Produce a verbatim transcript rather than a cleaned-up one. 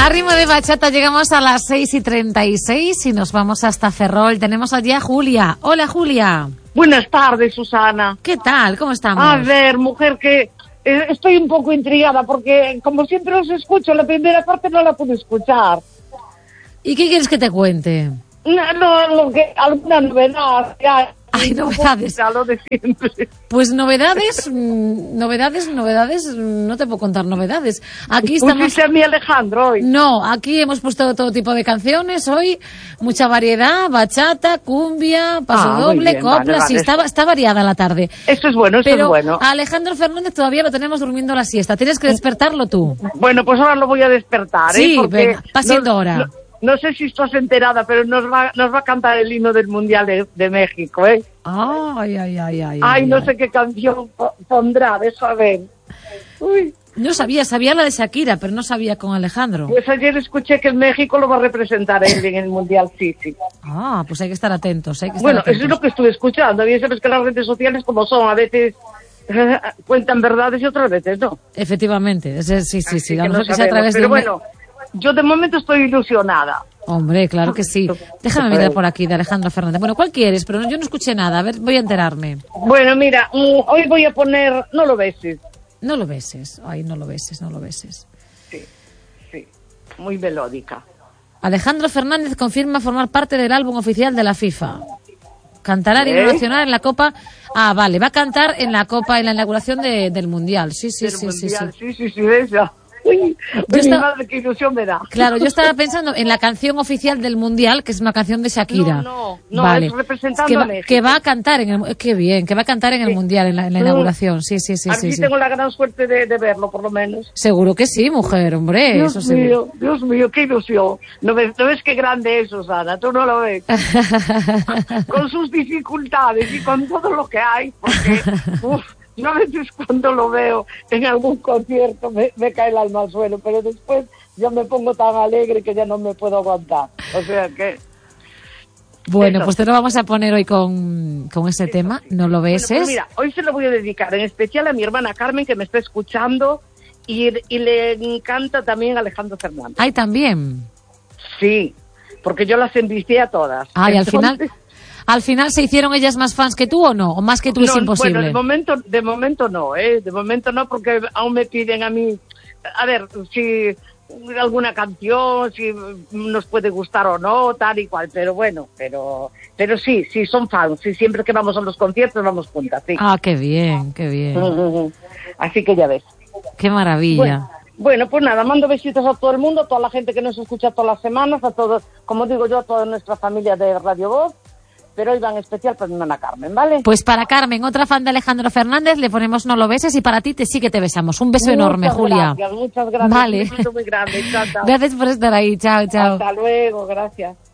A ritmo de bachata llegamos a las seis y treinta y seis y nos vamos hasta Ferrol. Tenemos allí a Julia. Hola, Julia. Buenas tardes, Susana. ¿Qué tal? ¿Cómo estamos? A ver, mujer, que eh, estoy un poco intrigada porque como siempre os escucho, la primera parte no la pude escuchar. ¿Y qué quieres que te cuente? No, no, lo que, alguna novedad. Ya, Hay novedades. Lo de siempre. Pues novedades, mmm, novedades, novedades, no te puedo contar novedades. Aquí estamos. ¿Pusiste a mi Alejandro hoy? No, aquí hemos puesto todo tipo de canciones hoy, mucha variedad, bachata, cumbia, paso ah, doble, bien, copla, vale, sí, vale. está, está variada la tarde. Esto es bueno, esto Pero es bueno. a Alejandro Fernández todavía lo tenemos durmiendo la siesta, tienes que despertarlo tú. Bueno, pues ahora lo voy a despertar, Sí, ¿eh? Porque venga, va siendo no, hora. No, no sé si estás enterada, pero nos va, nos va a cantar el himno del Mundial de, de México, ¿eh? Ay, ay, ay, ay. Ay, no ay. sé qué canción pondrá, de saber. Uy. No sabía, sabía la de Shakira, pero no sabía con Alejandro. Pues ayer escuché que en México lo va a representar él en el Mundial, sí, sí. Ah, pues hay que estar atentos, hay que estar Bueno, atentos. eso es lo que estuve escuchando. Bien sabes que las redes sociales como son, a veces cuentan verdades y otras veces no. Efectivamente, ese, sí, sí, sí. Así A que lo no mejor que sea a sabemos. través de Pero un- bueno, yo de momento estoy ilusionada. Hombre, claro que sí. Déjame mirar por aquí de Alejandro Fernández. Bueno, ¿cuál quieres? Pero yo no escuché nada. A ver, voy a enterarme. Bueno, mira, mm, hoy voy a poner No lo beses. No lo beses. Ay, no lo beses, no lo beses. Sí, sí, muy melódica. Alejandro Fernández confirma formar parte del álbum oficial de la FIFA. Cantará el himno ¿Eh? nacional en la Copa. Ah, vale, va a cantar en la Copa, en la inauguración de, del Mundial. Sí, sí, Del sí, sí, sí. Mundial. Sí, sí, sí, esa. Uy, Yo uy, estaba- mi madre, qué ilusión me da. Claro, yo estaba pensando en la canción oficial del Mundial, que es una canción de Shakira. No, no, no, vale. es representando que va, a México. que va a cantar en el, qué bien, que va a cantar en el Sí. Mundial, en la, en la Mm. inauguración. Sí, sí, sí, Así sí, sí. tengo la gran suerte de, de verlo, por lo menos. Seguro que sí, mujer, hombre, Dios eso seguro. mío, Dios mío, qué ilusión. ¿No ves, ¿No ves qué grande es, Susana? Tú no lo ves. Con sus dificultades y con todo lo que hay, porque uf, yo a veces cuando lo veo en algún concierto me, me cae el alma al suelo, pero después yo me pongo tan alegre que ya no me puedo aguantar. O sea que... Bueno, Eso. pues te lo vamos a poner hoy con, con ese tema, no lo Bueno, beses. pues mira, hoy se lo voy a dedicar en especial a mi hermana Carmen, que me está escuchando, y, y le encanta también Alejandro Fernández. Ay, también. Sí, porque yo las envicié a todas. Ay, al Entonces- final, al final se hicieron ellas más fans que tú o no, o más que tú es No, imposible. Bueno, de momento, de momento no, ¿eh? De momento no, porque aún me piden a mí, a ver, si alguna canción, si nos puede gustar o no, tal y cual, pero bueno, pero pero sí, sí, son fans, sí, siempre que vamos a los conciertos vamos juntas, sí. Ah, qué bien, qué bien. Así que ya ves. Qué maravilla. Bueno, bueno, pues nada, mando besitos a todo el mundo, a toda la gente que nos escucha todas las semanas, a todos, como digo yo, a toda nuestra familia de Radio Voz, pero hoy va en especial para mi hermana Carmen, ¿vale? Pues para Carmen, otra fan de Alejandro Fernández, le ponemos No lo beses y para ti te sí que te besamos. Un beso enorme, Muchas Julia. Gracias, muchas gracias. Vale. Un beso muy grande. Chao, chao. Gracias por estar ahí. Chao, chao. Hasta luego, gracias.